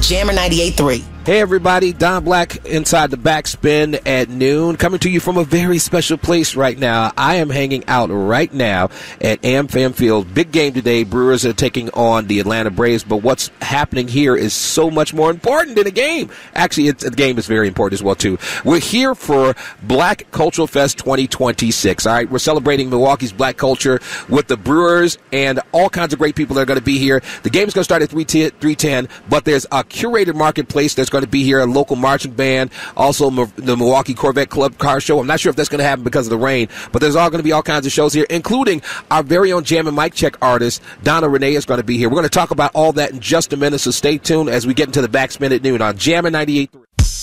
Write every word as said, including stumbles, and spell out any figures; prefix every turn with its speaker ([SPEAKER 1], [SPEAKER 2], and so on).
[SPEAKER 1] Jammer ninety-eight point three.
[SPEAKER 2] Hey everybody, Don Black inside the Backspin at noon, coming to you from a very special place right now. I am hanging out right now at AmFam Field. Big game today. Brewers are taking on the Atlanta Braves, but what's happening here is so much more important than a game. Actually, it's, the game is very important as well, too. We're here for Black Cultural Fest twenty twenty-six. All right, we're celebrating Milwaukee's black culture with the Brewers and all kinds of great people that are going to be here. The game is going to start at three ten, but there's a curated marketplace that's going to be here, a local marching band, also the Milwaukee Corvette Club car show. I'm not sure if that's going to happen because of the rain, but there's all going to be all kinds of shows here, including our very own Jam and Mic Check artist, Donna Renee, is going to be here. We're going to talk about all that in just a minute, so stay tuned as we get into the Backspin at noon on Jammer ninety-eight point three.